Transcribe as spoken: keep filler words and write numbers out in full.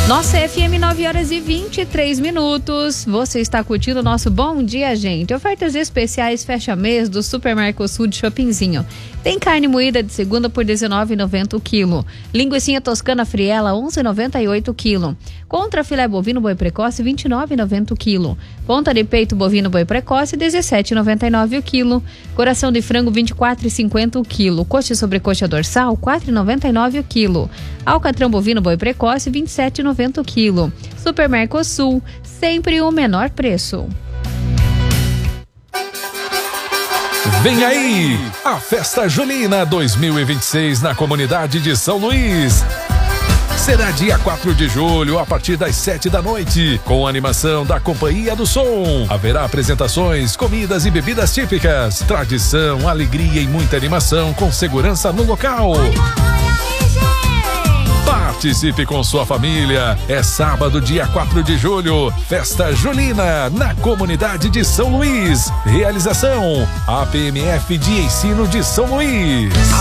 Nossa F M, nove horas e vinte e três minutos. Você está curtindo o nosso Bom Dia, gente. Ofertas especiais fecha mês do Super Mercosul de Shoppingzinho. Tem carne moída de segunda por dezenove reais e noventa centavos o quilo. Linguicinha toscana friela, onze reais e noventa e oito centavos o quilo. Contra filé bovino boi precoce, vinte e nove reais e noventa centavos o quilo. Ponta de peito bovino boi precoce, dezessete reais e noventa e nove centavos o quilo. Coração de frango, vinte e quatro reais e cinquenta centavos o quilo. Coxa e sobrecoxa dorsal, quatro reais e noventa e nove centavos o quilo. Alcatrão bovino boi precoce, vinte e sete reais e noventa centavos o quilo. Super Mercosul, sempre o menor preço. Vem aí, a Festa Junina dois mil e vinte e seis na comunidade de São Luís. Será dia quatro de julho, a partir das sete da noite, com a animação da Companhia do Som. Haverá apresentações, comidas e bebidas típicas, tradição, alegria e muita animação com segurança no local. Participe com sua família. É sábado, dia quatro de julho. Festa Junina, na comunidade de São Luís. Realização: A P M F de Ensino de São Luís.